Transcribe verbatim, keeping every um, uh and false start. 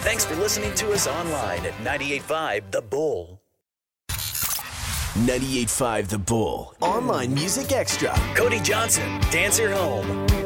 Thanks for listening to us online at ninety-eight point five The Bull. ninety-eight point five The Bull. Online Music Extra. Cody Johnson, Dancer Home.